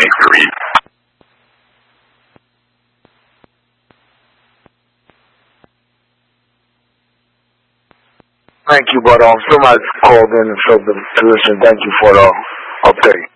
2023. Thank you, but somebody called in and filled the position. Thank you for the update.